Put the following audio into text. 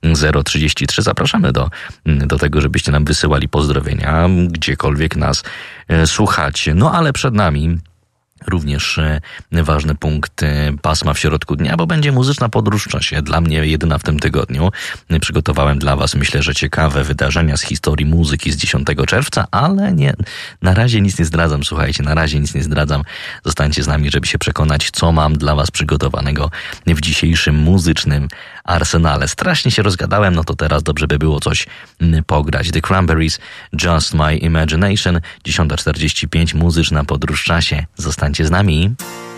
033. Zapraszamy do tego, żebyście nam wysyłali pozdrowienia, gdziekolwiek nas słuchacie. No ale przed nami również ważny punkt pasma w środku dnia, bo będzie muzyczna podróż w czasie. Dla mnie jedyna w tym tygodniu. Przygotowałem dla was, myślę, że ciekawe wydarzenia z historii muzyki z 10 czerwca, ale nie, na razie nic nie zdradzam, słuchajcie, na razie nic nie zdradzam. Zostańcie z nami, żeby się przekonać, co mam dla was przygotowanego w dzisiejszym muzycznym arsenale. Strasznie się rozgadałem, no to teraz dobrze by było coś pograć. The Cranberries, Just My Imagination, 10:45, muzyczna podróż w czasie. Zostańcie z nami.